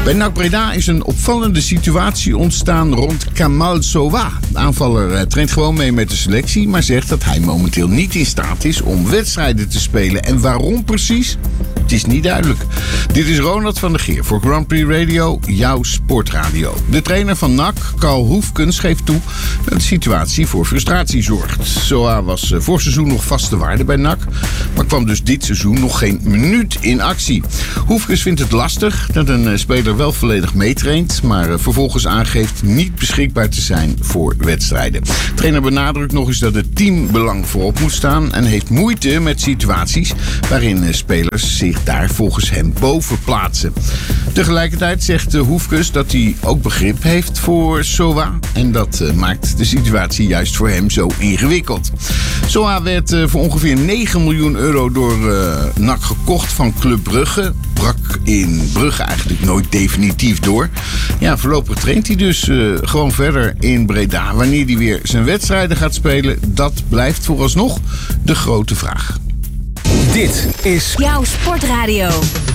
Bij NAC Breda is een opvallende situatie ontstaan rond Kamal Sowah. De aanvaller traint gewoon mee met de selectie, maar zegt dat hij momenteel niet in staat is om wedstrijden te spelen. En waarom precies? Het is niet duidelijk. Dit is Ronald van der Geer voor Grand Prix Radio, jouw sportradio. De trainer van NAC, Karl Hoefkens, geeft toe dat de situatie voor frustratie zorgt. Sowah was vorig seizoen nog vaste waarde bij NAC, maar kwam dus dit seizoen nog geen minuut in actie. Hoefkens vindt het lastig dat een speler wel volledig meetraint, maar vervolgens aangeeft niet beschikbaar te zijn voor wedstrijden. De trainer benadrukt nog eens dat het teambelang voorop moet staan en heeft moeite met situaties waarin spelers zich daar volgens hem boven plaatsen. Tegelijkertijd zegt Hoefkens dat hij ook begrip heeft voor Sowah en dat maakt de situatie juist voor hem zo ingewikkeld. Sowah werd voor ongeveer 9 miljoen euro door NAC gekocht van Club Brugge. Brak in Brugge eigenlijk nooit definitief door. Ja, voorlopig traint hij dus gewoon verder in Breda. Wanneer hij weer zijn wedstrijden gaat spelen, dat blijft vooralsnog de grote vraag. Dit is jouw sportradio.